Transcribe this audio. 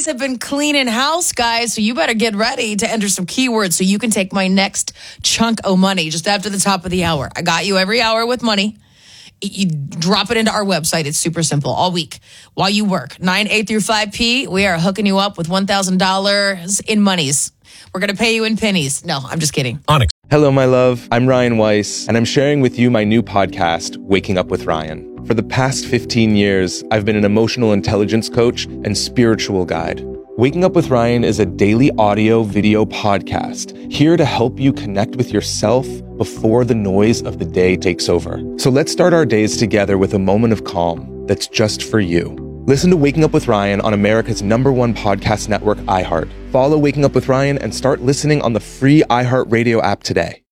boys have been cleaning house, guys, so you better get ready to enter some keywords so you can take my next chunk of money just after the top of the hour. I got you every hour with money. You drop it into our website. It's super simple. All week while you work, 9 A through 5 P, we are hooking you up with $1,000 in monies. We're going to pay you in pennies. No, I'm just kidding. Onyx. Hello, my love. I'm Ryan Weiss, and I'm sharing with you my new podcast, Waking Up with Ryan. For the past 15 years, I've been an emotional intelligence coach and spiritual guide. Waking Up with Ryan is a daily audio video podcast here to help you connect with yourself before the noise of the day takes over. So let's start our days together with a moment of calm that's just for you. Listen to Waking Up with Ryan on America's #1 podcast network, iHeart. Follow Waking Up with Ryan and start listening on the free iHeartRadio app today.